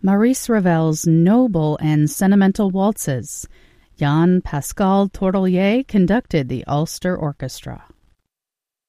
Maurice Ravel's noble and sentimental waltzes. Jan Pascal Tourtellier conducted the Ulster Orchestra.